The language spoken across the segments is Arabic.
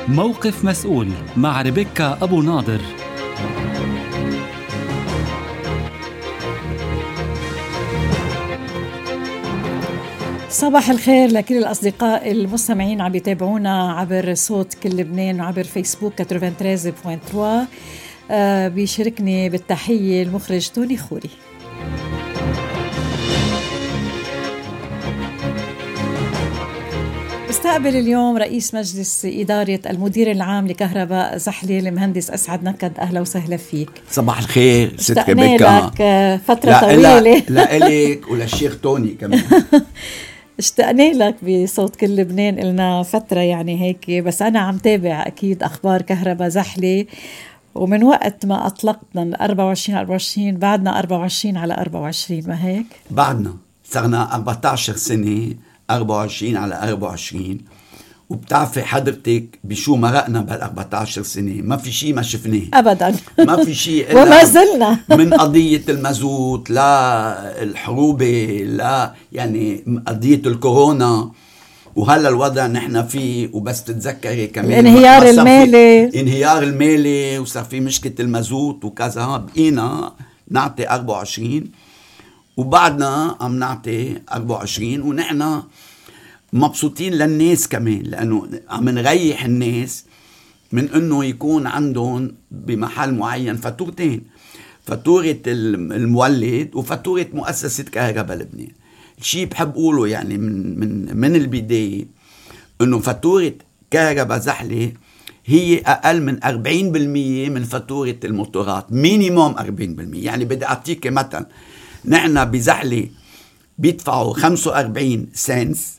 موقف مسؤول مع ريبيكا أبو ناظر. صباح الخير لكل الأصدقاء المستمعين عم يتابعونا عبر صوت كل لبنان وعبر فيسبوك 93.3. بيشاركني بالتحية المخرج توني خوري. استقبل اليوم رئيس مجلس إدارة المدير العام لكهرباء زحلة المهندس أسعد نكد. أهلا وسهلا فيك. صباح الخير ست ريبيكا. لك فترة طويلة. لا إليك وللشيخ توني كمان. اشتقنا لك بصوت كل لبنان، إلنا فترة يعني هيك، بس أنا عم تابع أكيد أخبار كهرباء زحلة، ومن وقت ما أطلقنا 24 بعدنا 24 على 24، ما هيك؟ بعدنا صرنا 14 سنة 24 على 24. وبتعرفي حضرتك بشو مرقنا بال14 سنة؟ ما في شيء ما شفناه أبدا. ما في شيء وما زلنا من قضية المازوت لا الحروبة لا يعني قضية الكورونا، وهلا الوضع نحن فيه. وبس تتذكري كمان انهيار المالي وصار في مشكلة المازوت وكذا، بقينا نعطي 24 وبعدنا عم نعطي 24، ونحن مبسوطين للناس كمان لأنه عم نريح الناس من أنه يكون عندهم بمحل معين فاتورتين، فاتورة المولد وفاتورة مؤسسة كهرباء لبنان. الشيء بحب أقوله يعني من البداية أنه فاتورة كهرباء زحلة هي أقل من 40% من فاتورة الموتورات، مينيموم 40%. يعني بدي أعطيك مثلا، نحن بزحلة بيدفعوا 45 سنس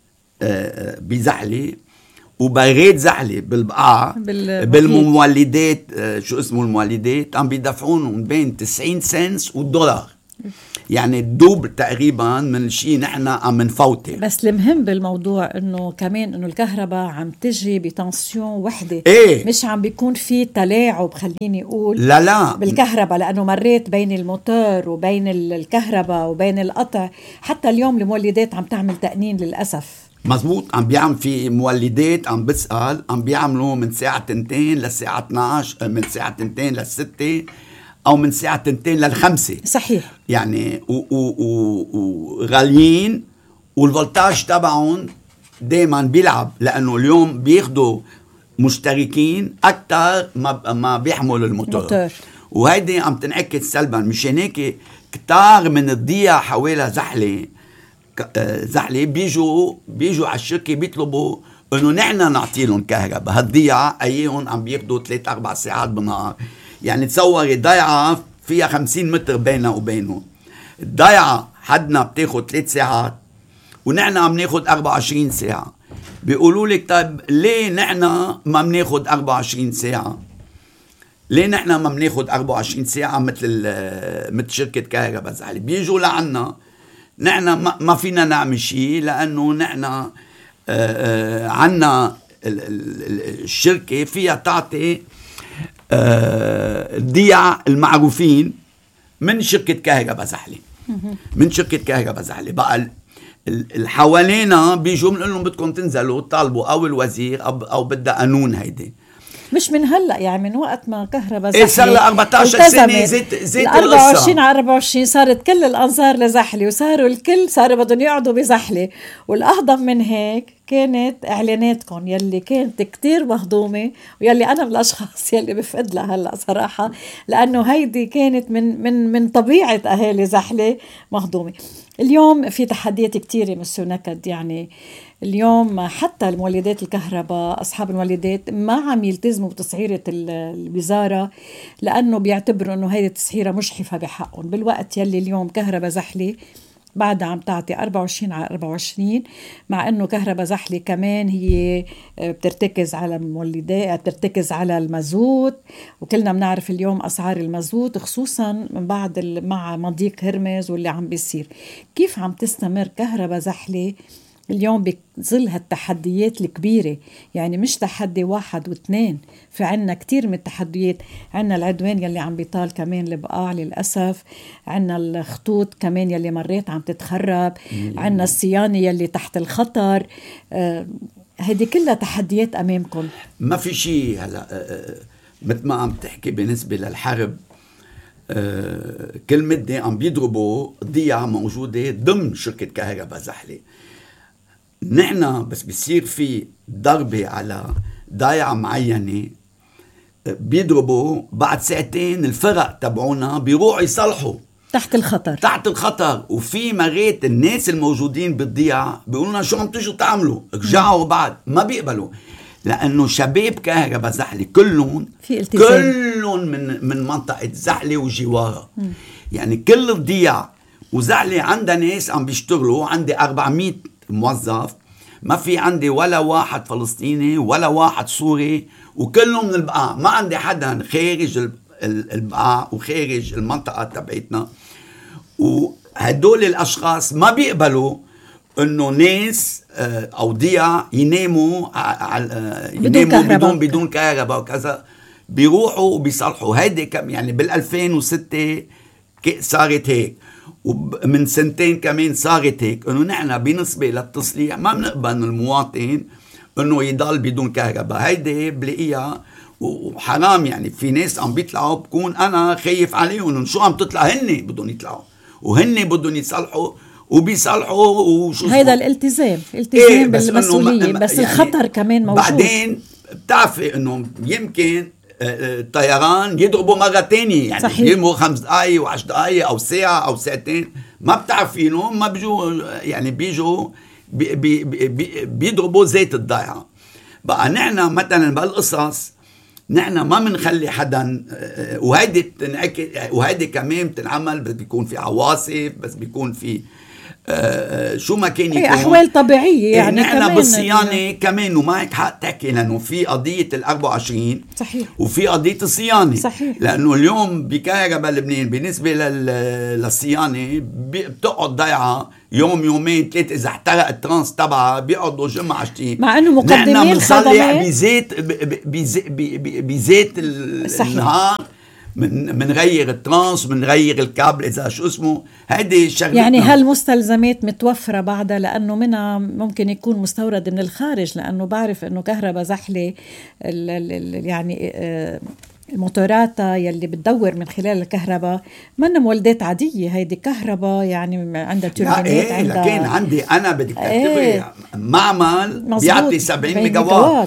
بزحلة، وبغيت زحلة بالبقاع بالمولدات شو اسمه المولدات عم بيدفعون بين 90 سنس والدولار، يعني الدوبل تقريبا من الشيء نحن عم نفوته. بس المهم بالموضوع انه كمان انه الكهرباء عم تجي بتنسيون وحده، مش عم بيكون في تلاعب، خليني اقول لا بالكهرباء، لانه مريت بين الموتور وبين الكهرباء وبين القطع. حتى اليوم المولدات عم تعمل تأنين للأسف. مزبوط، عم بيعمل في مولدات، عم بسأل عم بيعملوا من ساعة 2 للساعة 12، من ساعة 2 لل6، أو من ساعة 2 لل5. صحيح. يعني وغاليين، والفولتاج تبعهم دايما بيلعب، لأنه اليوم بياخدوا مشتركين أكتر ما بيحملوا الموتور. وهيدي عم تنعكس سلبا. مشان هيك كتار من الضياع حوالي زحلة بيجوا على الشركة بيطلبوا انه نحن نعطي لهم كهرباء. هالضيعة ايهم عم بياخدوا 3-4 ساعات بالنهار. يعني تصوري ضيعة فيها 50 متر بيننا وبينهم، الضيعة حدنا بتاخد 3 ساعات ونحن عم ناخد 24 ساعة. بيقولوا لك طيب ليه نحن ما بناخد 24 ساعة؟ ليه نحن ما بناخد 24 ساعة مثل شركة كهرباء زحلة؟ بيجوا لعنا نحن ما فينا نعمل شيء، لأنه نحن عنا الشركة فيها تعطي الضياع المعروفين من شركة كهرباء زحلة. من شركة كهرباء زحلة بقى الحوالينا بيجوا بنقول لهم بدكم تنزلوا طالبوا أو الوزير أو بدها قانون. هيدي مش من هلا، يعني من وقت ما كهرباء زحلة صار لها 14 سنة زيت 24 على 24 صارت كل الأنظار لزحلة، وصاروا الكل صاروا بدهم يقعدوا بزحلة. والأهضم من هيك كانت إعلاناتكم يلي كانت كتير مهضومة، ويلي أنا من الأشخاص يلي بفقد لها هلا صراحة، لأنه هيدي كانت من طبيعة أهالي زحلة مهضومة. اليوم في تحديات كتيرة مسيو نكد. يعني اليوم حتى المولدات الكهرباء أصحاب المولدات ما عم يلتزموا بتسعيرة الوزارة، لأنه بيعتبروا أنه هيدي تسعيرة مجحفة بحقهم، بالوقت يلي اليوم كهرباء زحلة بعدها عم تعطي 24 على 24. مع أنه كهرباء زحلة كمان هي بترتكز على المولدات، بترتكز على المازوت، وكلنا بنعرف اليوم أسعار المازوت خصوصا من بعد مع مضيق هرمز واللي عم بيصير. كيف عم تستمر كهرباء زحلة اليوم بظل هالتحديات الكبيرة؟ يعني مش تحدي 1 و2، في عنا كتير من التحديات. عنا العدوان يلي عم بيطال كمان البقاع للأسف، عنا الخطوط كمان يلي مرات عم تتخرب، عنا الصيانة يلي تحت الخطر. هذه كلها تحديات أمامكم. ما في شيء هلا مثل ما عم تحكي بالنسبة للحرب، كل مدة عم بيضربوا ضيعة موجودة ضمن شركة كهرباء زحلة. نحن بس بيصير في ضربة على ضايعة معينة بيضربوا، بعد ساعتين الفرق تبعونا بيروحوا يصلحوا تحت الخطر. وفي مرات الناس الموجودين بالضيعة بيقولوا لنا شو عم تجوا تعملوا، رجعوا بعد ما بيقبلوا، لأنه شباب كهرباء زحلة كلهم من منطقة زحلة وجوارها. يعني كل الضياع وزحلة عندها ناس عم بيشتغلوا، عندي 400 موظف، ما في عندي ولا واحد فلسطيني ولا واحد سوري، وكلهم من البقاع، ما عندي حدا خارج البقاع وخارج المنطقة تبعتنا. وهدول الأشخاص ما بيقبلوا إنه ناس أو ضياع يناموا بدون كهرباء وكذا، بيروحوا وبيصلحوا. هيدي كم يعني بال2006 صارت هيك، ومن سنتين كمان صارت هيك، إنه نحن بالنسبة للتصليح ما بنقبل المواطن إنه يضل بدون كهرباء. هيدي بلاقيها وحرام. يعني في ناس عم بيطلعوا بكون أنا خايف عليهم، إنه شو عم تطلع، هن بدهم يطلعوا وهن بدهم يصلحوا وبيصلحوا وشو هذا الالتزام بالمسؤولية، بس يعني الخطر كمان موجود. بعدين بتعرفي إنه يمكن الطيران يضربوا مرة تانية، يعني يضربوا 5 دقايق و10 دقايق أو ساعة أو ساعتين، ما بتعرفينهم، ما بيجوا يعني بيجوا بيضربوا زيت الضيعة. بقى نحن مثلا بالقصص نحن ما منخلي حدا، وهيدي كمان بتنعمل، بس بيكون في عواصف، بس بيكون في شو ما كان يكون أحوال طبيعية. يعني نحن بالصيانة كمان، وما هيك حق تحكي، لأنه في قضية 24 صحيح، وفي قضية الصيانة صحيح. لأنه اليوم بكهرباء لبنان بالنسبة للصيانة بتقعد ضيعة يوم يومين 3، إذا احترق الترانس تبعها بيقعدوا جمعة شتين، مع أنه مقدمين خدمات بزيت النهار، منغير الترانس، منغير الكابل إذا شو اسمه. هيدي شغلتنا. يعني هالمستلزمات متوفرة بعدها، لأنه منها ممكن يكون مستورد من الخارج، لأنه بعرف أنه كهرباء زحلة يعني موتوراتها يلي بتدور من خلال الكهرباء منا مولدات عادية، هيدي كهرباء يعني عندها توربينات، عندها. لكن عندي أنا بدك تعتبري معمل بيعطي 70 ميجا وات.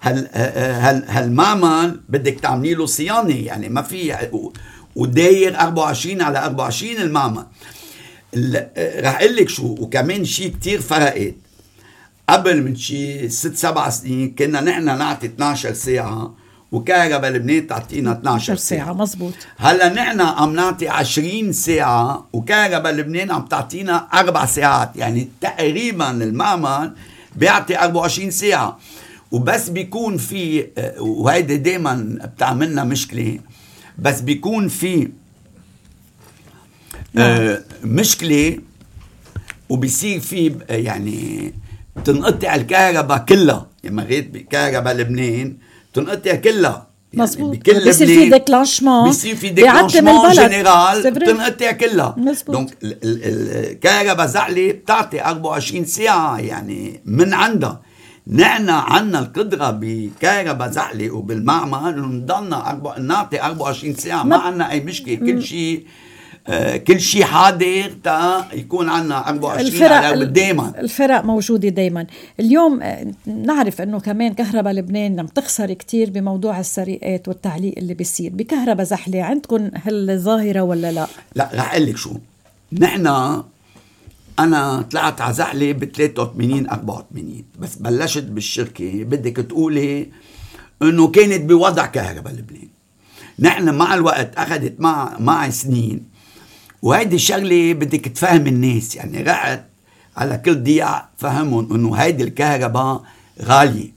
هالمعمل بدك تعملي له صيانة، يعني ما في، وداير 24 على 24 المعمل. رح اقول لك شو، وكمان شيء كتير فرقت. قبل من شيء 6-7 سنين كنا نحن نعطي 12 ساعة وكهرباء لبنان تعطينا 12 ساعة. مزبوط. هلا نحن عم نعطي 20 ساعة وكهرباء لبنان عم تعطينا 4 ساعات، يعني تقريبا المعمل بيعطي 24 ساعة. وبس بيكون في، وهيدا دايما بتعملنا مشكلة، بس بيكون في مشكلة وبيصير في يعني تنقطع الكهرباء كلها. يعني مرات بكهرباء لبنان تنقطع كلها، يعني بيصير في ديكلانشمون، بيصير في ديكلانشمون جنرال بتنقطع كلها. دونك الكهرباء زحلة بتعطي 24 ساعة يعني من عندها. نحن عنا القدرة بكهرباء زحلة وبالمعمل انه نضلنا نعطي 24 ساعة، ما عنا اي مشكلة، كل شيء حاضر تا يكون عنا 24 على دايما. الفرق موجودة دايما. اليوم نعرف انه كمان كهرباء لبنان عم تخسر كتير بموضوع السرقات والتعليق اللي بيصير. بكهرباء زحلة عندكم هالظاهرة ولا لا؟ لا، رح اقول لك شو، نحن أنا طلعت على زحلة ب83-84، بس بلشت بالشركة بدك تقولي إنه كانت بوضع كهرباء لبنان. نحن مع الوقت أخذت معي سنين، وهيدي الشغلة بدك تفهم الناس. يعني رحت على كل ضياع فهمهم إنه هيدي الكهرباء غالية.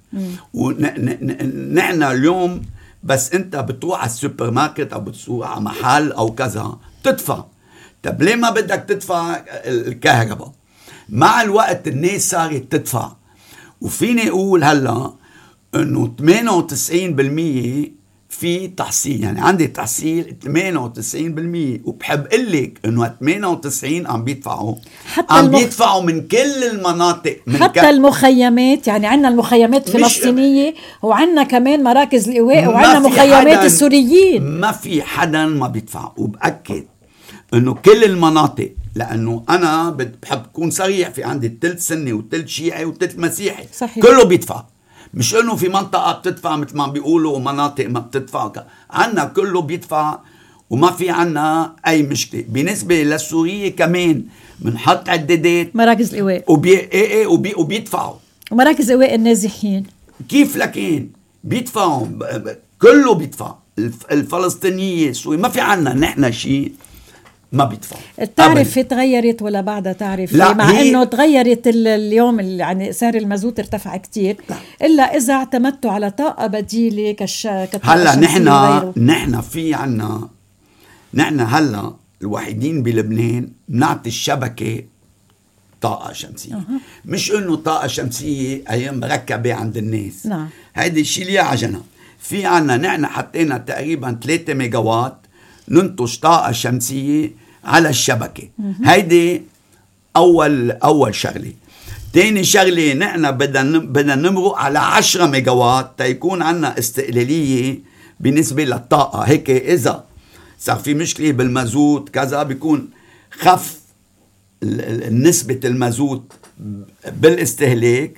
ونحن اليوم بس أنت بتروح على السوبر ماركت أو بتروح على محل أو كذا تدفع. طب ليه ما بدك تدفع الكهرباء؟ مع الوقت الناس صارت تدفع، وفيني اقول هلا انه 98% في تحصيل، يعني عندي تحصيل 98%، وبحب اقول لك انه 98 عم بيدفعوا، عم بيدفعوا من كل المناطق، من حتى المخيمات. يعني عندنا المخيمات الفلسطينية وعندنا كمان مراكز الإيواء وعندنا مخيمات السوريين. ما في حدا ما بيدفع. وبأكد انه كل المناطق، لانه انا بحب اكون صريح، في عندي تلت سني وتلت شيعي وتلت مسيحي. صحيح. كله بيدفع، مش انه في منطقة بتدفع مثل ما بيقولوا ومناطق ما بتدفع. عنا كله بيدفع وما في عنا اي مشكلة. بالنسبة للسورية كمان بنحط عدادات مراكز الإيواء وبيدفعوا، ومراكز إيواء النازحين كيف لكن بيدفعوا، كله بيدفع. الفلسطينية السورية ما في عنا نحن شيء ما بيدفع. التعرفة تغيرت ولا بعدها تعرفة؟ مع انه تغيرت اليوم، يعني سعر المازوت ارتفع كتير. الا اذا اعتمدتوا على طاقة بديلة هلا نحن في عنا، نحن هلا الوحيدين بلبنان نعطي الشبكة طاقة شمسية. مش انه طاقة شمسية ايام مركبة عند الناس. نعم. هيدي شيليها عجنة. في عنا نحن حطينا تقريبا 3 ميجاوات ننتج طاقة شمسية على الشبكة. هيدي أول شغلة. تاني شغلة، نحن بدنا نمرق على 10 ميجاوات تيكون عنا استقلالية بالنسبة للطاقة. هيك إذا صار في مشكلة بالمازوت كذا بيكون خف نسبة المازوت بالاستهلاك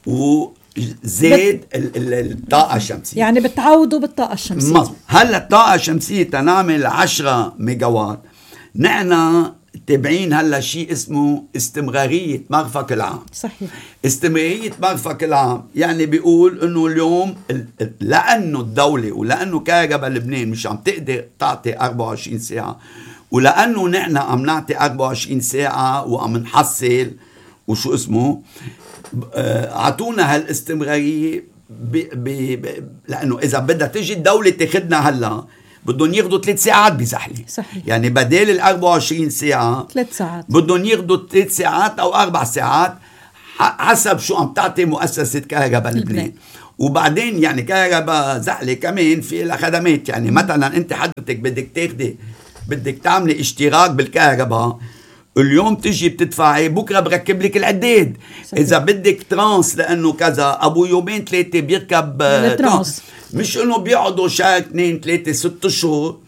وزيد الطاقة الشمسية. يعني بتعوضوا بالطاقة الشمسية. مظبوط. هلا الطاقة الشمسية تنعمل 10 ميجاوات. نحن تابعين هلا شيء اسمه استمرارية مرفق العام. صحيح. استمرارية مرفق العام يعني بيقول انه اليوم لانه الدولة ولانه كهرباء لبنان مش عم تقدر تعطي 24 ساعة، ولانه نحن عم نعطي 24 ساعة وعم نحصل وشو اسمه، عطونا هالاستمرارية لأنه إذا بدها تجي الدولة تاخدنا هلا بدهم ياخدوا 3 ساعات بزحلة. صحيح. يعني بدال 24 ساعة 3 ساعات بدهم ياخدوا 3 ساعات أو 4 ساعات حسب شو عم تعطي مؤسسة كهرباء لبنان. وبعدين يعني كهرباء زحلة كمان في لها خدمات. يعني مثلا أنت حضرتك بدك تعملي اشتراك بالكهرباء، اليوم تجي بتدفعي، بكره بركب لك العداد. صحيح. اذا بدك ترانس لانه كذا ابو يومين 3 بيركب ترانس، مش انه بيقعدوا شهر 2 3 6 شهور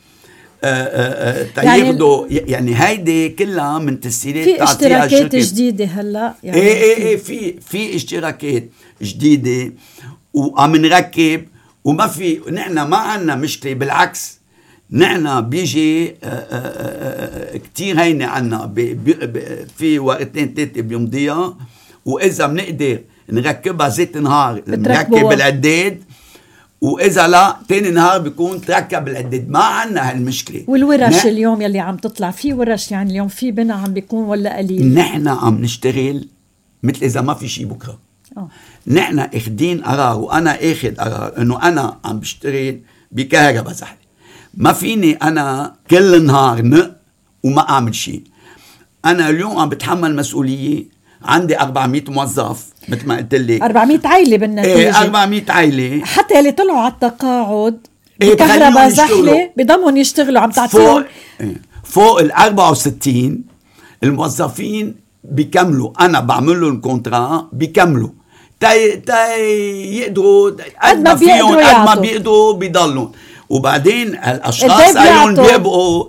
تياخدوا. يعني هيدي كلها من تسهيلات في اشتراكات جديده هلا. يعني ايه في اشتراكات جديده وعم نركب، وما في نحن ما عنا مشكله، بالعكس نحن بيجي كتير هينة عنا في وقتين 3 بيمضيها، وإذا بنقدر نركبها زيت نهار نركب العداد، وإذا لا تاني نهار بيكون تركب العداد. ما عنا هالمشكلة. والورش اليوم يلي عم تطلع في ورش، يعني اليوم في بنا عم بيكون ولا قليل؟ نحن عم نشتغل مثل إذا ما في شي بكرة. نحن اخدين قرار، وأنا اخد قرار إنه أنا عم بشتغل بكهرباء زحلة. ما فيني أنا كل نهار وما أعمل شيء. أنا اليوم عم بتحمل مسؤولية، عندي 400 موظف مثل ما قلت لك، 400 عائلة بالنتيجة. 400 عائلة حتى اللي طلعوا على التقاعد بكهرباء زحلة بضمهم يشتغلوا. عم تعطيهم فوق 64 الموظفين بيكملوا. أنا بعمل لهم كونترا بيكملوا يقدروا قد ما فيهم، قد ما بيقدروا بيضلون. وبعدين الاشخاص ايون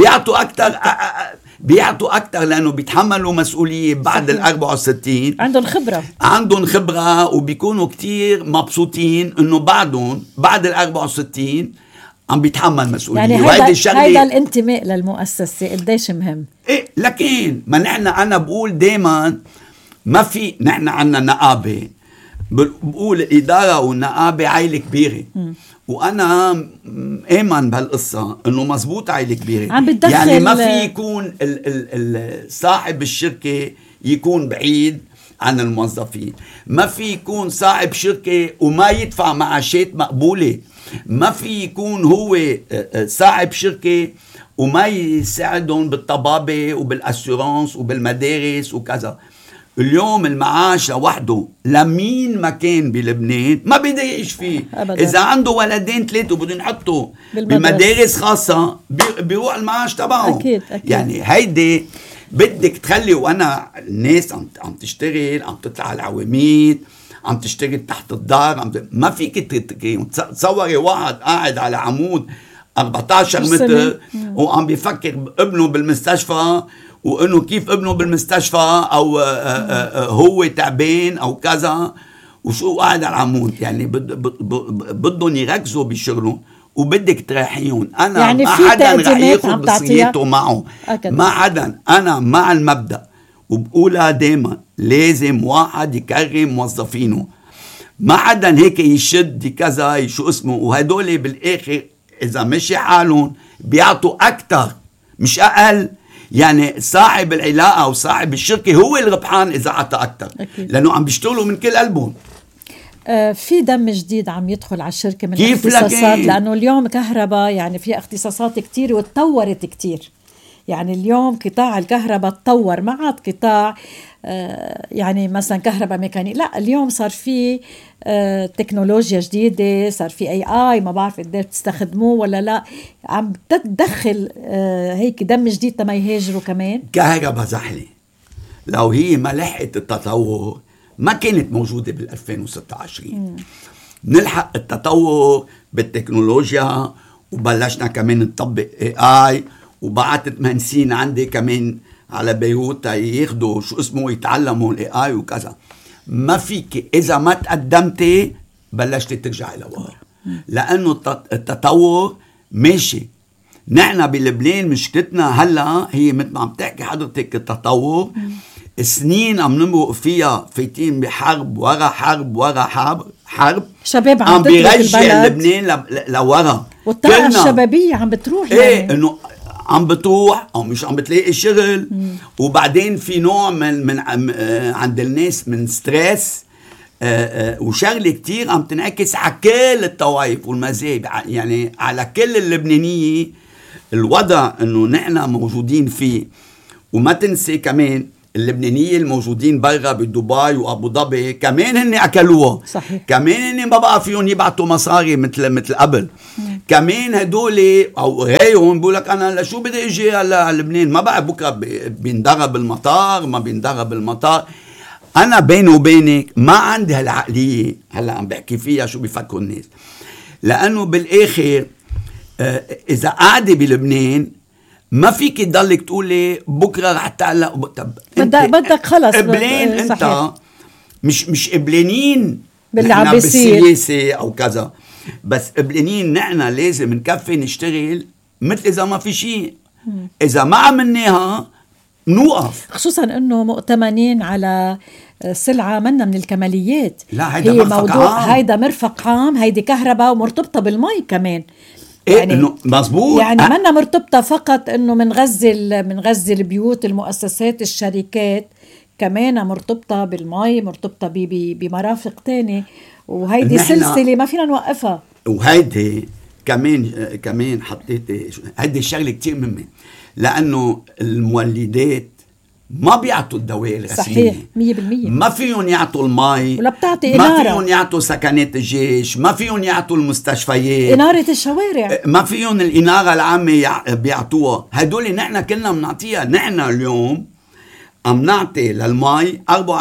بيعطوا اكثر لانه بيتحملوا مسؤوليه بعد ال 64. عندهم خبره وبيكونوا كتير مبسوطين انه بعد ال 64 عم بيتحمل مسؤوليه. يعني هيدا الانتماء للمؤسسه قديش مهم. ايه لكن ما نحن انا بقول دائما ما في، نحن عنا نقابه، بقول الاداره والنقابه عائله كبيره. وانا امن بهالقصه انه مزبوط عائله كبيره. يعني ما في يكون صاحب الشركه يكون بعيد عن الموظفين، ما في يكون صاحب شركه وما يدفع معاشات مقبوله، ما في يكون هو صاحب شركه وما يساعدهم بالطبابه وبالاسيورانس وبالمدارس وكذا. اليوم المعاش لوحده لمين ما كان بلبنان ما بده يعيش فيه أبداً. إذا عنده ولدين 3 وبدهم يحطوا بمدارس خاصة بيروح المعاش تبعه. أكيد. يعني هيدي بدك تخلي، وأنا الناس عم تشتغل، عم تطلع على العواميد، عم تشتغل تحت الدار، ما فيك تصوري واحد قاعد على عمود 14 متر وعم بيفكر ابنه بالمستشفى، وانه كيف ابنه بالمستشفى او هو تعبان او كذا، وشو قاعد على العمود. يعني بدهم يركزوا بشغلهم وبدك تريحيهم. انا يعني ما حدا رح ياخذ بصيته معه أكد. ما حدا. انا مع المبدأ وبقولها دايما، لازم واحد يكرم موظفينه، ما حدا هيك يشد كذا شو اسمه. وهدول بالاخر اذا مشي حالهم بيعطوا اكتر مش اقل. يعني صاحب العلاقه او صاحب الشركه هو الربحان اذا عطى اكتر، لانه عم بيشتغلوا من كل قلبهم. في دم جديد عم يدخل على الشركه من كيف الاختصاصات، لانه اليوم كهرباء يعني في اختصاصات كتير وتطورت كتير. يعني اليوم قطاع الكهرباء تطور، ما عاد قطاع يعني مثلا كهرباء ميكانيك، لا اليوم صار في تكنولوجيا جديدة، صار في AI، ما بعرف قديش بتستخدموه ولا لا، عم تدخل هيك دم جديد تما يهاجروا كمان. كهرباء زحلة لو هي ما لحقت التطور ما كانت موجودة بال2026. نلحق التطور بالتكنولوجيا وبلشنا كمان نطبق AI، وبعتت مهندسين عندي كمان على بيروت ياخدوا شو اسمه يتعلموا الاي وكذا. ما فيك اذا ما تقدمتي بلشتي ترجعي لورا، لانه التطور ماشي. نحن بلبنان مشكلتنا هلا هي مثل ما عم تحكي حضرتك، التطور سنين عم نمرق فيها، فايتين بحرب ورا حرب ورا حرب شباب عم بيرجع لبنان لورا، والطاقة الشبابية عم بتروح. ايه انه عم بتروح او مش عم بتلاقي شغل. وبعدين في نوع من عند الناس من ستريس، وشغله كتير عم تنعكس على كل الطوائف والمذاهب، يعني على كل اللبنانية. الوضع انه نحن موجودين فيه. وما تنسي كمان اللبنانية الموجودين برا بدبي وابو ظبي كمان هن اكلوها. صحيح. كمان هن ما بقى فيهم يبعتوا مصاري مثل قبل. كمان هدول او غيرهم بقول لك انا لشو بدي اجي على لبنان، ما بقى بكره بينضرب المطار ما بينضرب المطار. انا بيني وبينك ما عندي هالعقليه هلا عم بحكي فيها شو بيفكروا الناس، لانه بالاخر اذا قاعده بلبنان ما فيك تضلك تقولي بكره رح تعلق. بدك خلص قبلين انت مش قبلانين باللي عم بيصير بالسياسه او كذا، بس قبلانين نحن لازم نكفي نشتغل مثل اذا ما في شيء. اذا ما عملناها نوقف، خصوصا انه مؤتمنين على سلعة منا من الكماليات. لا هيدا مرفق عام، هيدا مرفق عام، هيدي كهرباء ومرتبطة بالمي كمان. يعني إنه مزبوط، يعني منا مرتبطة فقط انه منغذي البيوت، المؤسسات، الشركات، كمان مرتبطة بالمي، مرتبطة بمرافق تاني، وهيدي سلسلة ما فينا نوقفها. وهيدي كمان حطيت هيدي الشغلة كتير مهمة، لأنه المولدات ما بيعطوا الدواء الرسمية. صحيح 100%. ما فيهم يعطوا المي، ولا بتعطي ما إنارة، فيهم يعطوا سكنات الجيش، ما فيهم يعطوا المستشفيات، إنارة الشوارع، ما فيهم الإنارة العامة بيعطوها. هدول نحن كلنا بنعطيها. نحن اليوم عم نعطي للمي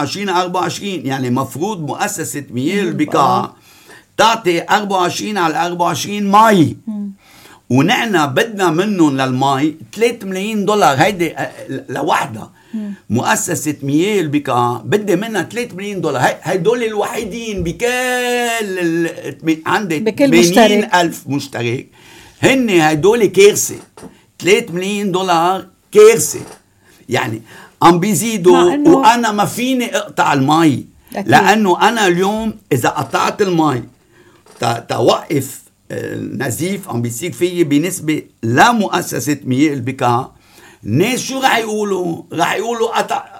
24 يعني مفروض مؤسسة مياه البقاع تعطي 24 على 24 مي، ونحن بدنا منهم للمي 3 ملايين دولار. هيدي لوحدها مؤسسة مياه البقاع بدي منها 3 ملايين دولار. هيدول الوحيدين بكل عندي 80,000 مشترك. هن هيدول كارثة. 3 ملايين دولار كارثة. يعني عم بيزيدوا، وأنا ما فيني اقطع المي أكيد. لأنه أنا اليوم إذا قطعت المي توقف نزيف عم بيصير فيه بنسبة لا مؤسسة مياه البقاع. الناس شو رح يقولوا؟ رح يقولوا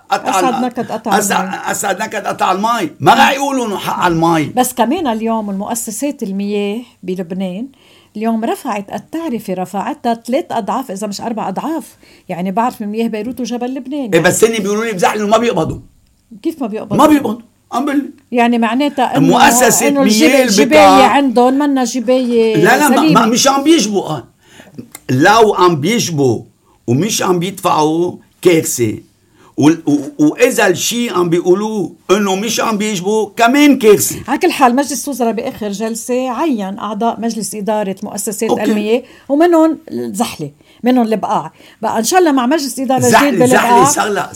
أسعد نكد قطع المي، ما رح يقولوا إنه حق على المي. بس كمان اليوم المؤسسات المياه بلبنان اليوم رفعت التعرفة، رفعتها 3 أضعاف إذا مش 4 أضعاف. يعني بعرف من مياه بيروت وجبل لبنان يعني. بس هني بيقولوا لي بزعلوا ما بيقبضوا. كيف ما بيقبضوا؟ ما بيقبضوا. يعني معناتها انه مؤسسة مياه الجباية عندهم منا جباية لا ما مش عم بيجبوا. لو عم بيجبوا ومش عم بيدفعوا كارثة. وإذا الشيء عم بيقولوه إنه مش عم بيجبوا كمان كارثة. على كل حال مجلس الوزراء بآخر جلسة عين أعضاء مجلس إدارة مؤسسات المياه ومنهم زحلة منهم البقاع. بقى إن شاء الله مع مجلس إدارة جديد بالبقاع.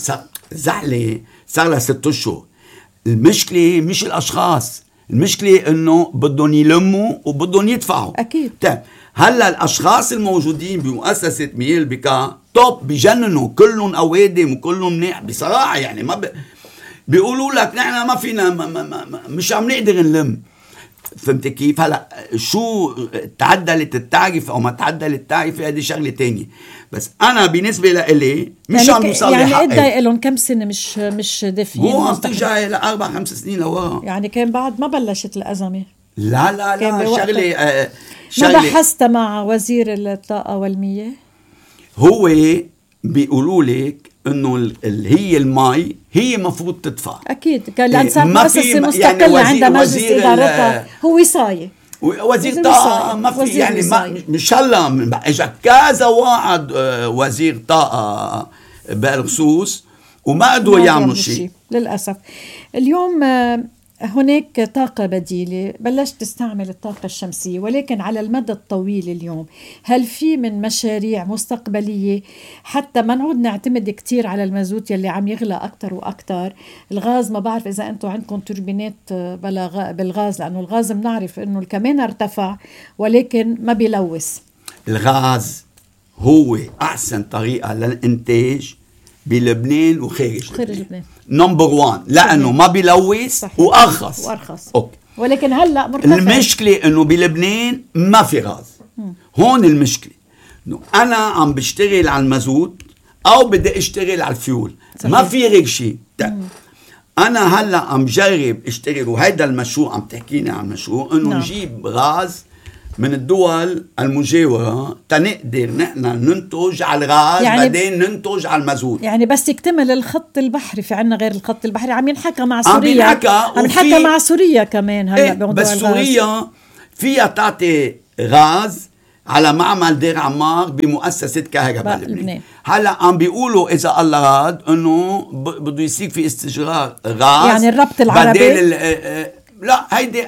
زحلة صار لها 6 أشهر. المشكلة مش الأشخاص، المشكلة إنه بدهم يلموا وبدهم يدفعوا. أكيد. طيب هلا الأشخاص الموجودين بمؤسسة مياه البكاء توب بيجننوا، كلهم أوادم وكلهم منيح بصراحة. يعني ما بيقولوا لك نحن ما فينا مش عم نقدر نلم. فهمت كيف؟ هلا شو تعدلت التعرفة او ما تعدلت التعرفة هذه شغله تانية. بس انا بالنسبه لإلي مش عم يوصل لي حقي. يعني ادى لهم كم سنه مش دافعين. مو عم ترجع ل4-5 سنين لورا. يعني كان بعد ما بلشت الازمه. لا شغله ما بحثت مع وزير الطاقه والمياه؟ هو بيقولوا لك انه اللي هي المي هي مفروض تدفع. اكيد لان صار مؤسسه مستقله يعني عندها مجلس ادارتها. هو وصايه وزير طاقه ما في يعني مش هلا اجى كذا واحد وزير طاقه بالخصوص وما قدروا يعملوا شيء للاسف. اليوم هناك طاقة بديلة، بلشت تستعمل الطاقة الشمسية، ولكن على المدى الطويل اليوم هل في من مشاريع مستقبلية حتى ما نعود نعتمد كتير على المازوت يلي عم يغلى أكتر وأكتر؟ الغاز ما بعرف إذا أنتم عندكم توربينات بالغاز، لأنه الغاز بنعرف إنه كمان ارتفع ولكن ما بيلوث. الغاز هو أحسن طريقة للإنتاج بلبنان وخارج لبنان. نمبر 1 لأنه ما بيلوث وأرخص. أوكي. ولكن هلأ مرتفع. المشكلة إنه بلبنان ما في غاز. هون المشكلة إنه أنا عم بشتغل على المازوت أو بدي أشتغل على الفيول. صحيح. ما في غير شيء. أنا هلأ عم جرب أشتغل، وهيدا المشروع عم تحكيني عن مشروع إنه نجيب غاز من الدول المجاورة تنقدر نحن ننتج على الغاز يعني بعدين ننتج على المازوت. يعني بس يكتمل الخط البحري، في عنا غير الخط البحري عم ينحكى مع سوريا. عم ينحكى مع سوريا كمان هلا بموضوع بس سوريا فيها تعطي غاز على معمل دير عمار بمؤسسة كهرباء لبنان. هلا عم بيقولوا إذا الله راد إنه بده يصير في استجرار غاز، يعني الربط العربي لا هيدي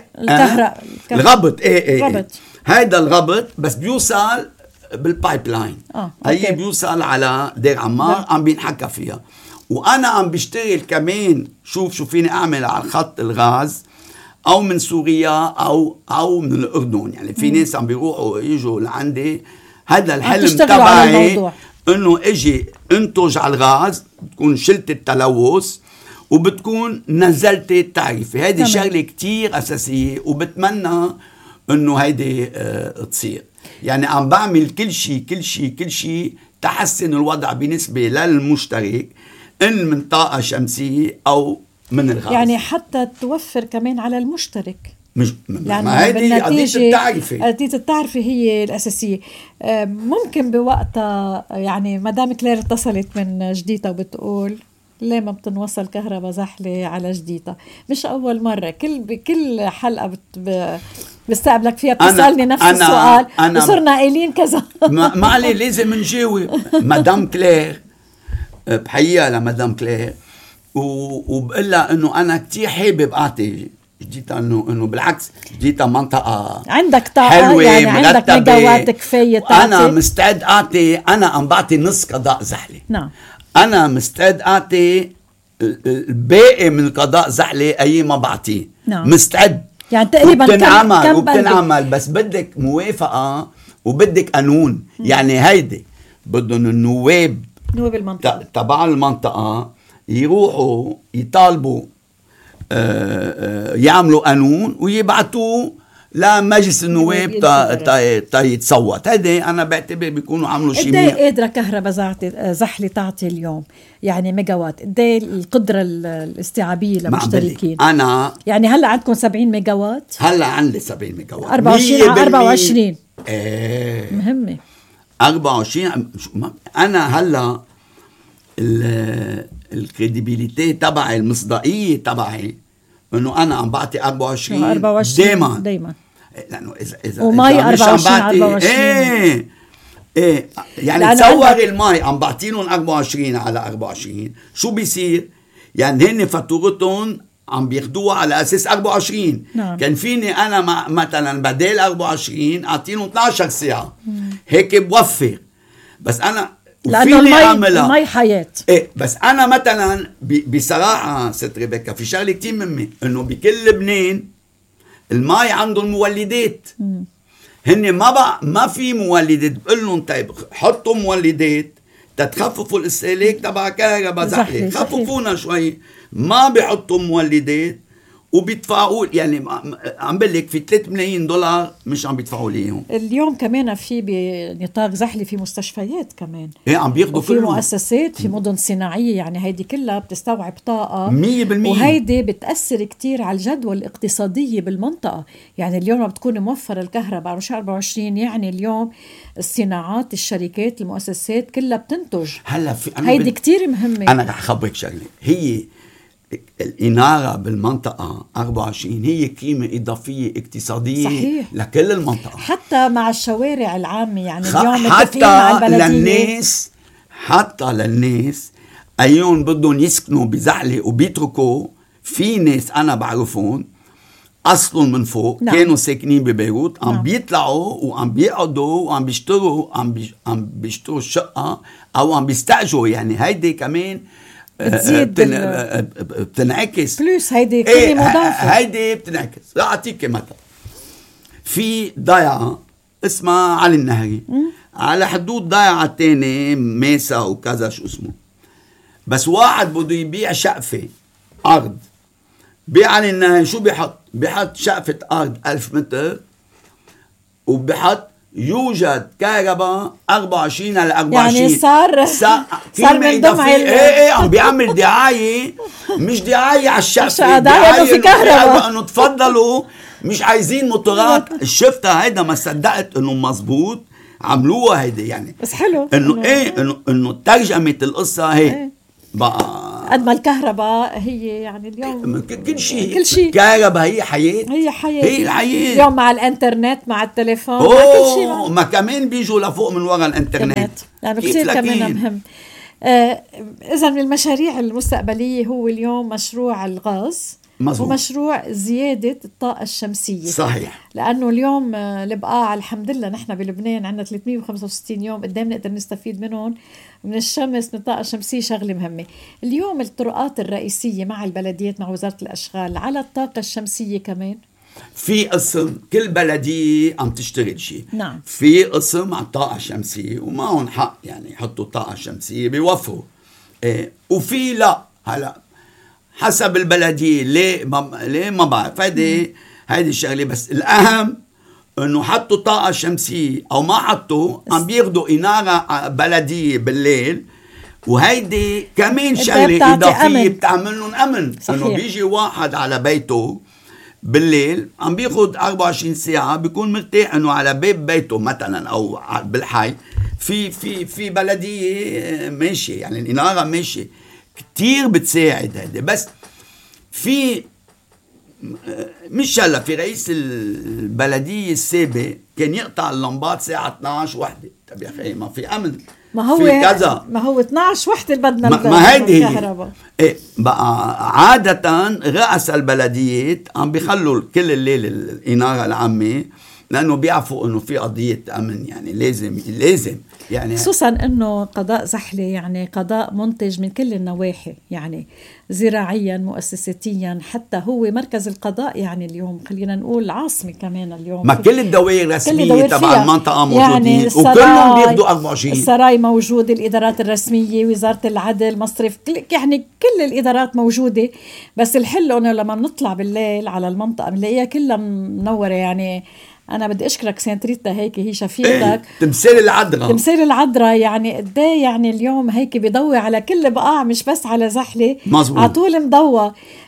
الربط ربط. هيدا الربط بس بيوصل بالبايب لاين. هي بيوصل على دير عمار. عم بينحكى فيها. وانا عم بشتغل كمان شوف فيني اعمل على خط الغاز او من سوريا او من الاردن. يعني في ناس عم بيروحوا يجوا لعندي. هذا الحلم تبعي انه اجي انتج على الغاز، بتكون شلت التلوث وبتكون نزلت التعرفة. هذه شغلة كتير أساسية وبتمنى إنه هيدي تصير. يعني عم بعمل كل شيء تحسن الوضع بالنسبة للمشترك، إن من طاقة شمسية أو من الغاز. يعني حتى توفر كمان على المشترك. مش ما هيدي قضية التعرفة هي الأساسية. ممكن بوقتها يعني مدام كلير اتصلت من جديدة وبتقول ليه ما بتنوصل كهرباء زحلة على جديدة؟ مش أول مرة، بكل حلقة بستقبلك فيها بتسألني نفس السؤال وصرنا قايلين كذا. ما علي لازم نجاوب. مدام كلير بحييها لمدام كلير وبقول لها إنه أنا كتير حابب أعطي جديدة، إنه بالعكس جديدة منطقة عندك طاقة حلوة يعني عندك ميجاوات كفاية تعطي. أنا مستعد أعطي. أنا عم بعطي نص قضاء زحلة. نعم. أنا مستعد أعطي الباقي من قضاء زحلة أي ما بعطيه. نعم. مستعد يعني تقريبا وبتنعمل بس بدك موافقة وبدك قانون. يعني هيدي بدهم النواب المنطقة تبع المنطقة يروحوا يطالبوا يعملوا قانون ويبعتوه لمجلس النواب يتصوت. هذا أنا بعتبر بيكونوا عملوا شيء. قديه قادرة كهرباء زحلة تعطي اليوم يعني ميجاوات؟ قديه القدرة الاستيعابية للمشتركين؟ أنا يعني هلأ عندكم 70 ميجاوات؟ هلأ عندي 70 ميجاوات 24 مهمة 24. أنا هلأ الكريديبيليتي تبعي، المصداقية تبعي، انه انا عم بعطي 24 دايما لانه اذا وماي 24 ايه يعني تصور الماي عم بعطينهم 24 على 24، شو بيصير؟ يعني هن فاتورتهم عم بياخدوها على اساس 24. نعم. كان فيني انا مثلا بدل 24 اعطينهم 12 ساعه، هيك بوفر. بس انا لانه المي حياه. ايه بس انا مثلا بصراحه ست ريبيكا في شغله كتير مهمه، انه بكل لبنان المي عندهم مولدات. هن ما في مولدات. بقول لهم طيب حطوا مولدات تتخففوا الاستهلاك تبع كهرباء زحله، خففونا شوي. ما بيحطوا مولدات وبيدفعوا، يعني عم بقول لك في 3 ملايين دولار مش عم بيدفعوا ليهم. اليوم كمان في بنطاق زحلي في مستشفيات كمان، ايه عم بياخدوا في مؤسسات، في مدن صناعيه، يعني هيدي كلها بتستوعب طاقه 100%، وهيدي بتاثر كتير على الجدوى الاقتصاديه بالمنطقه. يعني اليوم بتكون موفره الكهرباء 24، يعني اليوم الصناعات، الشركات، المؤسسات كلها بتنتج. هلا هيدي كتير مهمه. انا رح اخبرك شغله، هي الإنارة بالمنطقة 24 هي قيمة إضافية اقتصادية. صحيح. لكل المنطقة، حتى مع الشوارع العامة. يعني اليوم متفقين مع البلدية حتى للناس أيون بدهم يسكنوا بزحلة وبيتركوا. في ناس أنا بعرفون أصلهم من فوق. نعم. كانوا ساكنين ببيروت، عم بيطلعوا وعم بيقعدوا وعم عم بيشتروا الشقة أو عم بيستأجروا. يعني هيدي كمان بتزيد بتنعكس بلوس. هيدي كلمة مضافة. هيدي بتنعكس. رح أعطيك مثلا، في ضيعة اسمها علي النهري، على حدود ضيعة تاني ميسا وكذا شو اسمه. بس واحد بده يبيع شقفة أرض بعلي النهري، شو بيحط شقفة أرض 1000 متر وبيحط يوجد كهرباء 24 على 24. يعني صار من دمع ايه عم بيعمل دعاية، مش دعاية على الشقفة، دعاية في كهرباء، انه تفضلوا مش عايزين موتورات. شفتها هيدا، ما صدقت انه مزبوط عملوها هيدا. يعني بس حلو انه انه ترجمة القصة هيك بقى. قد ما الكهرباء هي يعني اليوم كل شيء الكهرباء هي حياة، هي الحياة. اليوم مع الانترنت، مع التليفون، مع كل شيء. ما كمان بيجوا لفوق من وراء الانترنت، يعني كثير كمان مهم. إذا من المشاريع المستقبلية هو اليوم مشروع الغاز. مزبوط. ومشروع زيادة الطاقة الشمسية. صحيح. لأنه اليوم البقاع الحمد لله نحن بلبنان عندنا 365 يوم قدام نقدر نستفيد منهم من الشمس، من الطاقة الشمسية. شغلة مهمة اليوم الطرقات الرئيسية مع البلديات، مع وزارة الأشغال، على الطاقة الشمسية كمان. في قسم، كل بلدية عم تشتغل شيء. نعم. في قسم على الطاقة الشمسية ومعهم حق، يعني يحطوا الطاقة الشمسية بيوفروا. وفي لا، هلا حسب البلدية. ليه ما بعرف. هيدي الشغلة. بس الأهم انه حطوا طاقة شمسية او ما حطوا، عم بياخدوا إنارة بلدية بالليل. وهيدي كمان شغلة إضافية بتعمل لهم أمن. انه بيجي واحد على بيته بالليل عم بياخد 24 ساعة، بيكون مرتاح انه على باب بيته مثلا او بالحي في بلدية ماشي، يعني الإنارة ماشي كتير بتساعد هيدي. بس في مش هلا في رئيس البلدية السابق كان يقطع اللمبات ساعة 12 وحدة. طب يا أخي ما في أمن، ما هو في كذا، ما هو 12 وحدة بدنا ما هيدي إيه بقى. عادة رؤساء البلديات عم بيخلوا كل الليل الإنارة العامة، لأنه بيعرفوا إنه في قضية أمن. يعني لازم يعني، خصوصا إنه قضاء زحلة يعني قضاء منتج من كل النواحي، يعني زراعيا، مؤسساتيا، حتى هو مركز القضاء. يعني اليوم خلينا نقول عاصمة كمان اليوم. ما كل الدوائر الرسمية تبع المنطقة موجودين، يعني وكلهم بياخدوا 24. السراي موجود، الإدارات الرسمية، وزارة العدل، مصرف، يعني كل الإدارات موجودة. بس الحل إنه لما بنطلع بالليل على المنطقة بنلاقيها كلها منورة. يعني أنا بدي أشكرك سانتريتا، هيك هي شفيقتك تمثال العذراء يعني قديه. يعني اليوم هيك بيضوي على كل بقاع، مش بس على زحلة. مظبوط. عطول مضوى.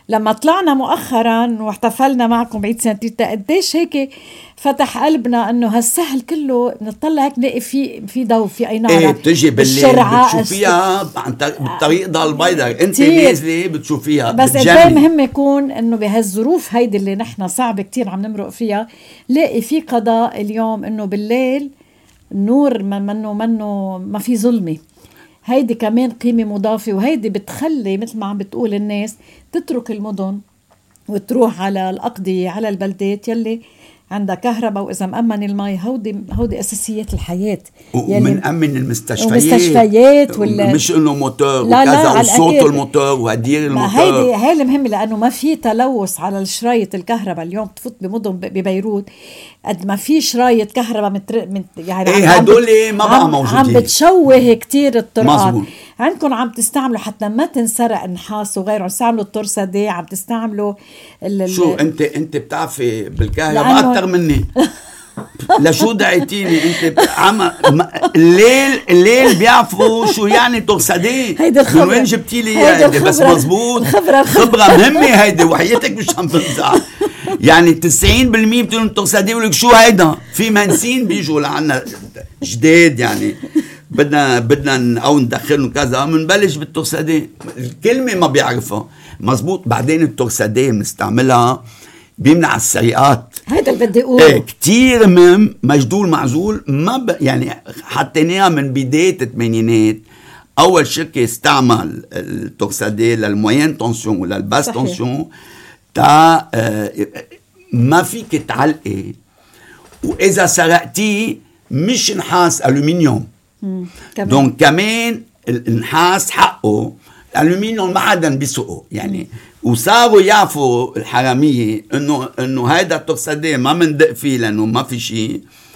لما طلعنا مؤخرا واحتفلنا معكم بعيد سنة تيتا قديش هيك فتح قلبنا انه هالسهل كله نطلع هيك نلاقي في ضوء في اي نار. بتجي بالليل بتشوفيها بالطريق ضل البيضاء، انت نازله بتشوفيها. بس قد مهم يكون انه بهالظروف هيدي اللي نحن صعب كتير عم نمرق فيها لاقي في قضاء اليوم انه بالليل النور منه ما في ظلمه. هيدي كمان قيمة مضافة، وهيدي بتخلي مثل ما عم بتقول الناس تترك المدن وتروح على الأقضية على البلدات يلي عندها كهرباء، وإذا مأمن المي هودي أساسيات الحياة. ومنأمن المستشفيات مش إنه موتور وكذا وصوت الموتور وهدير الموتور. هاي المهمة، لأنه ما في تلوث على الشرايط الكهرباء. اليوم تفوت بمدن ببيروت قد ما في شرايط كهرباء يعني هدول ما بقى موجودين، عم بتشوه كتير الطرقات. عندكم عم تستعملوا حتى ما تنسرق النحاس وغيره، عم تستعملوا التورسادي، عم تستعملوا شو انت بتعرفي بالكهرباء اكثر مني. لشو دعيتيني انت؟ الليل بيعرفوا شو يعني تورسادي. من وين جبتي لي هيدي؟ بس مزبوط، خبرة مهمة هيدي، وحياتك مش عم بمزح. يعني 90% بتقولوا تورسادي ولك شو هيدا؟ في منسين بيجوا لعنا جداد، يعني بدنا او ندخلهم كذا، منبلش بالتورسادي. الكلمة ما بيعرفها مزبوط. بعدين التورسادي بنستعملها بيمنع السرقات. هذا اللي بدي اقوله. كتير مهم. مجدول معزول ما يعني حطيناها من بداية الثمانينات. اول شركة استعمل التورسادي للموين تنسيون وللباس تنسيون ما فيك تعلقي، واذا سرقتي مش نحاس الومنيوم. دونك كمان النحاس حقه، الالومنيوم ما حدا بيسوقه يعني. وصاروا يعرفوا الحرامية انه هيدا التورسادي ما مندق فيه لانه ما في شيء.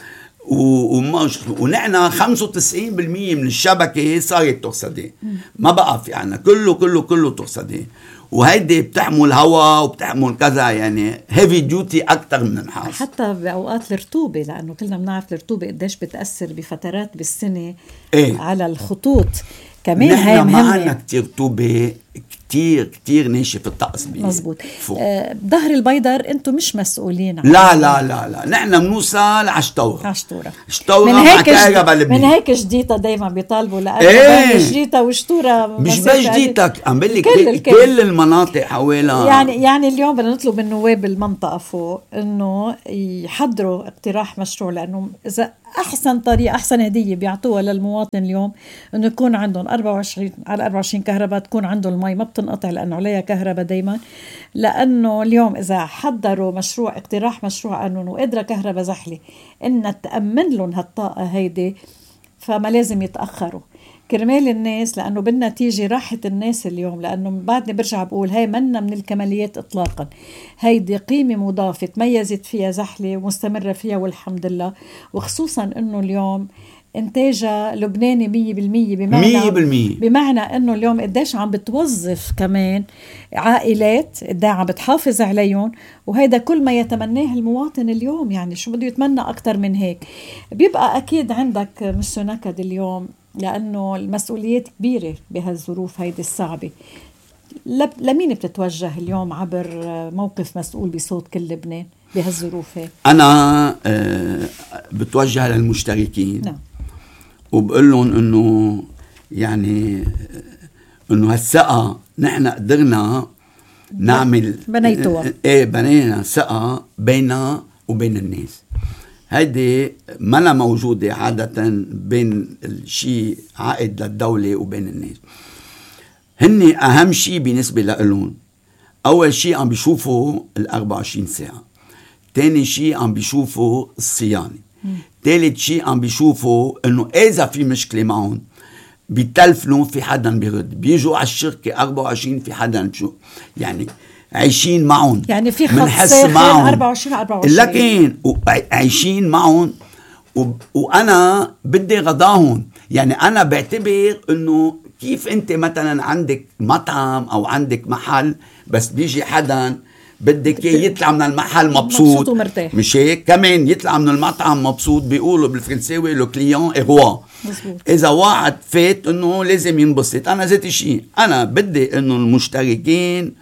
ونحن 95% من الشبكة صارت تورسادي، ما بقى في عنا كله تورسادي. وهيدي بتحمل هواء وبتحمل كذا، يعني هيفي ديوتي اكتر من النحاس. حتى باوقات الرطوبة، لانه كلنا بنعرف الرطوبة قديش بتأثر بفترات بالسنة على الخطوط. كمان هاي مهمة. ما عنا كتير رطوبة، كتير ناشف الطقس. مزبوط. ظهر البيدر انتم مش مسؤولين عنه. لا نحن بنوصل عشتورة مع كهرباء لبنان. من هيك جديدة دايما بيطالبوا، لأنه جديدة وشتورة مش بس جديدتك، عم بقول لك كل المناطق حوالها. يعني اليوم بدنا نطلب من نواب المنطقة فوق انه يحضروا اقتراح مشروع، لأنه إذا أحسن طريقة أحسن هدية بيعطوها للمواطن اليوم إنه يكون عندهم 24 على 24 كهرباء، تكون عندهم المي ما بتنقطع لأنه عليها كهرباء دايما. لأنه اليوم إذا حضروا اقتراح مشروع قانون وقدرة كهرباء زحلة إن تأمن لهم هالطاقة هيدي، فما لازم يتأخروا كرمال الناس، لأنه بالنتيجة راحة الناس اليوم. لأنه بعدني برجع بقول هاي منا من الكماليات إطلاقا، هيدي قيمة مضافة تميزت فيها زحلة ومستمرة فيها والحمد لله. وخصوصا أنه اليوم إنتاجها لبناني 100%. بمعنى أنه اليوم قديش عم بتوظف كمان عائلات، قديش عم بتحافظ عليهم، وهيدا كل ما يتمناه المواطن اليوم. يعني شو بده يتمنى أكتر من هيك؟ بيبقى أكيد عندك مش نكد اليوم، لأنه المسؤوليات كبيرة بهالظروف هيدي الصعبة. لمين بتتوجه اليوم عبر موقف مسؤول بصوت كل لبنان بهالظروف هيك؟ أنا بتوجه للمشتركين. نعم. وبقول لهم إنه يعني إنه هالثقة نحن قدرنا نعمل بنينا ثقة بيننا وبين الناس. هيدي ما موجودة عادة بين الشيء عائد للدولة وبين الناس. هن أهم شيء بالنسبة لهم، أول شيء عم بيشوفوا 24 ساعة، تاني شيء عم بيشوفوا الصيانة، ثالث شيء عم بيشوفوا إنه إذا في مشكلة معهم بيتلفنوا في حدا بيرد، بيجوا على الشركة 24 في حدا شو يعني عايشين معهم، يعني في خط ساخن 24 لكن عايشين معهم. وأنا بدي رضاهم. يعني أنا بعتبر إنه كيف أنت مثلا عندك مطعم أو عندك محل، بس بيجي حدا بدك يطلع من المحل مبسوط ومرتاح، مش هيك؟ كمان يطلع من المطعم مبسوط. بيقولوا بالفرنساوي لو كليون اي روا. إذا واحد فات إنه لازم ينبسط. أنا ذات الشيء، أنا بدي إنه المشتركين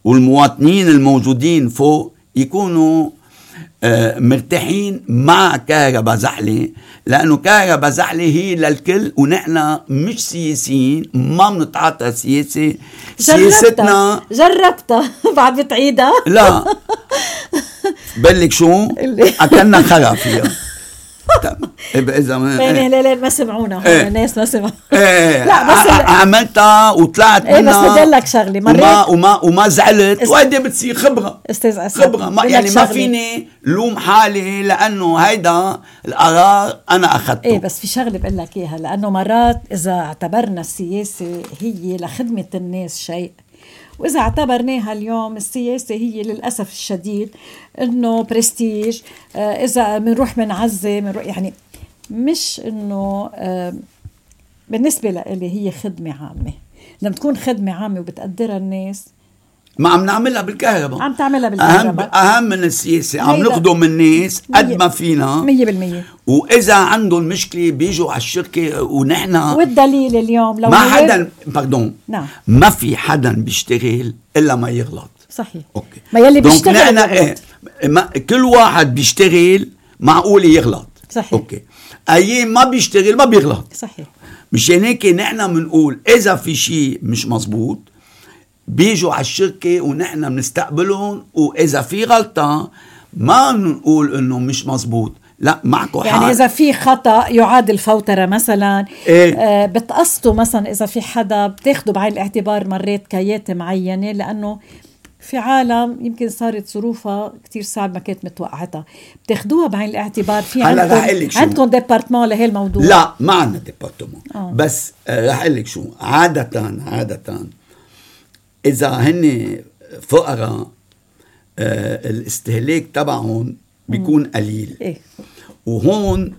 والمواطنين الموجودين فوق يكونوا مرتاحين مع كهرباء زحلة، لأنه كهرباء زحلة هي للكل، ونحن مش سياسيين، ما بنتعاطى سياسة. سياستنا جربتها بعد بتعيدها؟ لا بلك شو أكلنا خرا فيها. إذا ما سمعونا الناس ما سمعوا. لا بس عملتها وطلعت منها. بس بدي لك شغله مرات وما زعلت، وهيدي بتصير خبره. استاذ خبره يعني ما فيني لوم حالي، لانه هيدا القرار انا اخذته. بس في شغله بقول لك اياها، لانه مرات اذا اعتبرنا السياسه هي لخدمه الناس شيء، وإذا اعتبرناها اليوم السياسة هي للأسف الشديد إنه برستيج، إذا منروح منعزة يعني مش إنه بالنسبة لي هي خدمة عامة. لما تكون خدمة عامة وبتقدرها الناس، ما عم نعملها بالكهرباء، عم تعملها بالكهرباء. أهم من السياسة، عم نخدم الناس قد ما فينا 100%. وإذا عندهم مشكلة بيجوا على الشركة ونحن. والدليل اليوم لو ما حدا نعم. ما في حدا بيشتغل إلا ما يغلط. صحيح. أوكي. ما يلي بيشتغل كل واحد بيشتغل معقول يغلط. صحيح. أوكي. أي ما بيشتغل ما بيغلط. صحيح. مشان هيك نحن بنقول إذا في شيء مش مزبوط بيجوا على الشركة ونحن بنستقبلهم، وإذا في غلطة ما نقول إنه مش مزبوط، لا معكم يعني إذا في خطأ يعاد الفوترة مثلا. بتقصدوا مثلا إذا في حدا بتاخدوا بعين الاعتبار مرات كيات معينة، لأنه في عالم يمكن صارت ظروفها كتير صعب ما كانت متوقعتها، بتاخدوها بعين الاعتبار. في عندكم ديبارتمون لهي الموضوع؟ لا ما عندنا ديبارتمون. بس رح أقول لك شو عادة إذا هن فقراء الاستهلاك تبعهم بيكون قليل. وهون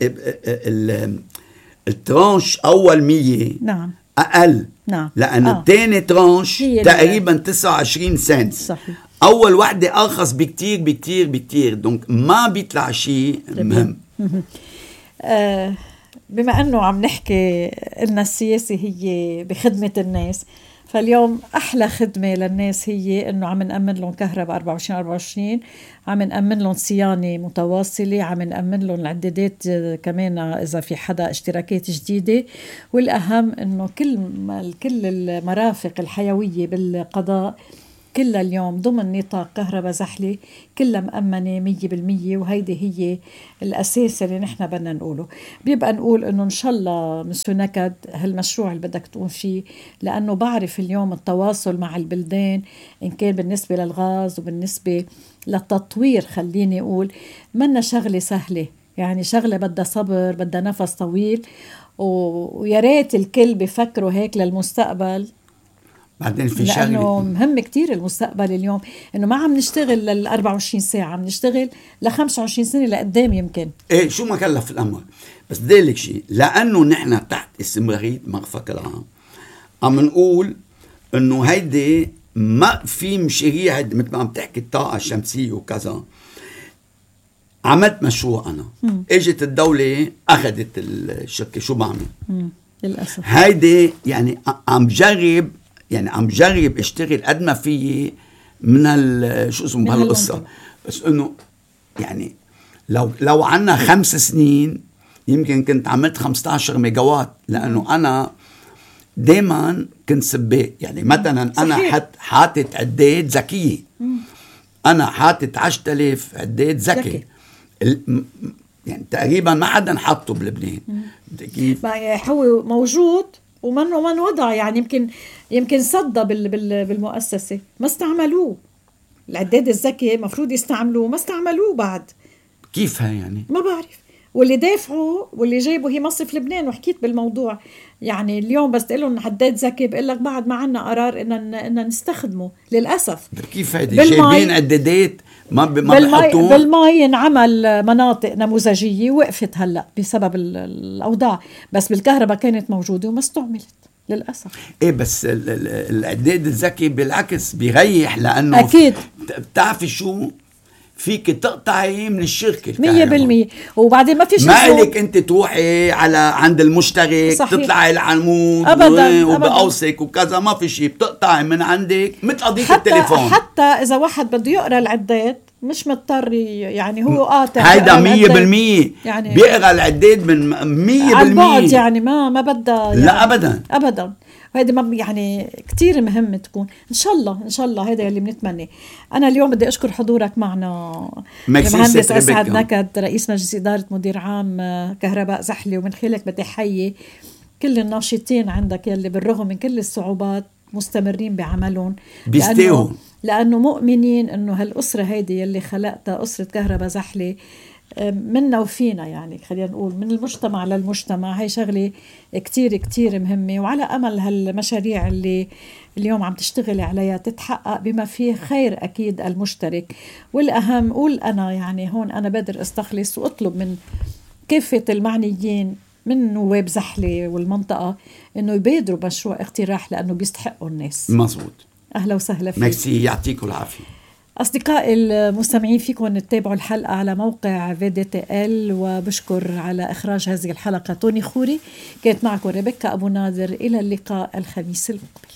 الترانش أول 100 نعم أقل. نعم. لأن الثاني ترانش تقريبا 29 سنت. صحيح. أول واحدة أرخص بكتير بكتير بكتير، دونك ما بيطلع شيء مهم. بما أنه عم نحكي إن السياسة هي بخدمة الناس، فاليوم أحلى خدمة للناس هي إنه عم نأمن لهم كهرباء 24/24، عم نأمن لهم صيانة متواصلة، عم نأمن لهم العدادات كمان إذا في حدا اشتراكات جديدة، والأهم إنه كل المرافق الحيوية بالقضاء كلها اليوم ضمن نطاق كهرباء زحلة، كلها مأمنة 100%. وهيدي هي الأساس اللي نحن بدنا نقوله. بيبقى نقول إنه إن شاء الله مسو نكد هالمشروع اللي بدك تقوم فيه، لأنه بعرف اليوم التواصل مع البلدان إن كان بالنسبة للغاز وبالنسبة للتطوير، خليني أقول منا شغلة سهلة، يعني شغلة بدها صبر، بدها نفس طويل، ويا ريت الكل بفكروا هيك للمستقبل. بعدين في شغله لأنه مهم كتير المستقبل اليوم، إنه ما عم نشتغل 24 ساعة، عم نشتغل 25 سنة لقدام يمكن. شو ما كلف الأمر. بس ديلك شيء، لأنه نحن تحت استمرارية مرفق العام عم نقول إنه هيدي ما في مشاريع مثل ما عم تحكي الطاقة الشمسية وكذا. عملت مشروع أنا، اجت الدولة أخذت الشركة، شو بعمل؟ للأسف هيدي يعني عم جرب اشتغل قد ما فيي من شو اسمه بهالقصة. بس انه يعني لو عنا 5 سنين يمكن كنت عملت 15 ميجاوات، لانه انا دايما كنت سباق. يعني مثلا انا حاطط عداد ذكية، انا حاطط 10,000 عداد ذكي، يعني تقريبا ما حدا حطه بلبنان. كيف هو موجود ومن وضع، يعني يمكن صدى بالمؤسسة ما استعملوه. العداد الذكي مفروض يستعملوه، ما استعملوه بعد. كيف هاي يعني؟ ما بعرف. واللي دافعوا واللي جايبوا هي مصرف لبنان، وحكيت بالموضوع. يعني اليوم بس تقولوا عداد ذكي بقول لك بعد ما عنا قرار إن نستخدمه للأسف. كيف هيدي جايبين عدادات ما بيحطوه بالماء؟ ينعمل مناطق نموذجية وقفت هلأ بسبب الأوضاع، بس بالكهرباء كانت موجودة وما استعملت للأسف. بس العداد الذكي بالعكس بيريح، لأنه أكيد بتعرفي شو فيك تقطعي من الشركة 100%. وبعدين ما فيش ما لك انت تروحي عند المشترك، صحيح. تطلعي العمود أبداً وبقوسك وكذا، ما في شيء، بتقطعي من عندك مثل قضية التليفون. حتى إذا واحد بده يقرأ العداد مش مضطر، يعني هو قاطع هيدا 100% يعني بيقرأ العداد من 100% على البعد، يعني ما بدها يعني لا أبدا. وهيدا يعني كتير مهم تكون إن شاء الله هيدا اللي بنتمنى. أنا اليوم بدي أشكر حضورك معنا المهندس أسعد نكد، رئيس مجلس إدارة مدير عام كهرباء زحلة، ومن خلالك بدي حيي كل الناشطين عندك يلي بالرغم من كل الصعوبات مستمرين بعملهم، لأنه مؤمنين أنه هالأسرة هيدي يلي خلقتها أسرة كهرباء زحلة منا وفينا، يعني خلينا نقول من المجتمع للمجتمع. هاي شغلة كتير كتير مهمة، وعلى أمل هالمشاريع اللي اليوم عم تشتغل عليها تتحقق بما فيه خير أكيد المشترك. والأهم قول أنا يعني هون أنا بقدر أستخلص وأطلب من كافة المعنيين من نواب زحلة والمنطقة إنه يبادروا مشروع اقتراح لأنه بيستحقوا الناس. مظبوط. أهلا وسهلا فيك. ميرسي، يعطيكم العافية. أصدقائي المستمعين فيكم تتابعوا الحلقة على موقع VDTL، وبشكر على إخراج هذه الحلقة توني خوري. كانت معكم ريبيكا أبو نادر، إلى اللقاء الخميس المقبل.